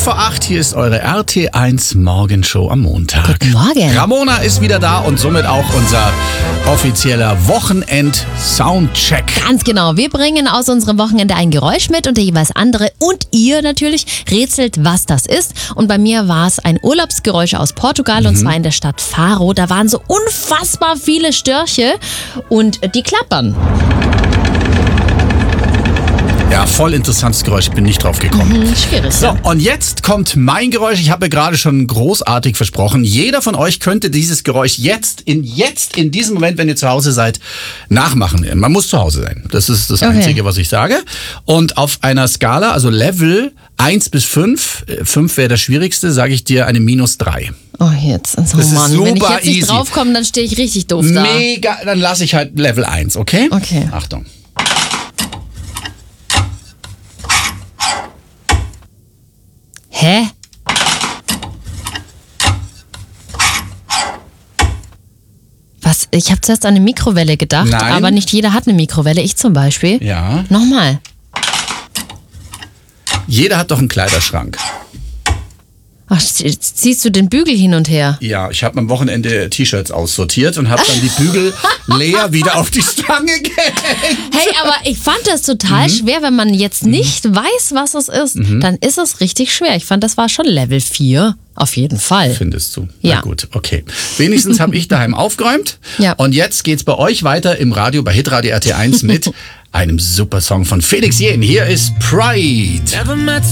vor 8, hier ist eure RT1 Morgenshow am Montag. Guten Morgen. Ramona ist wieder da und somit auch unser offizieller Wochenend-Soundcheck. Ganz genau. Wir bringen aus unserem Wochenende ein Geräusch mit und der jeweils andere und ihr natürlich rätselt, was das ist. Und bei mir war es ein Urlaubsgeräusch aus Portugal und zwar in der Stadt Faro. Da waren so unfassbar viele Störche und die klappern. Ja, voll interessantes Geräusch, ich bin nicht drauf gekommen. Schwierig. So, Ja. und jetzt kommt mein Geräusch. Ich habe ja gerade schon großartig versprochen. Jeder von euch könnte dieses Geräusch jetzt in diesem Moment, wenn ihr zu Hause seid, nachmachen. Man muss zu Hause sein. Das ist das Einzige, was ich sage. Und auf einer Skala, also Level 1 bis 5, 5 wäre das Schwierigste, sage ich dir eine -3. Oh, jetzt. Oh, Das ist Mann. Wenn ich super jetzt nicht easy. draufkomme, dann stehe ich richtig doof da. Mega, dann lasse ich halt Level 1, okay? Okay. Achtung. Hä? Was? Ich habe zuerst an eine Mikrowelle gedacht, Nein. aber nicht jeder hat eine Mikrowelle. Ich zum Beispiel. Ja. Nochmal. Jeder hat doch einen Kleiderschrank. Ach, jetzt ziehst du den Bügel hin und her. Ja, ich habe am Wochenende T-Shirts aussortiert und habe dann die Bügel leer wieder auf die Stange gehängt. Hey, aber ich fand das total schwer, wenn man jetzt nicht weiß, was es ist. Dann ist es richtig schwer. Ich fand, das war schon Level 4. Auf jeden Fall. Findest du? Ja. Na gut, okay. Wenigstens habe ich daheim aufgeräumt. Ja. Und jetzt geht's bei euch weiter im Radio, bei Hitradio RT1 mit einem super Song von Felix Jähn. Hier ist Pride. Never met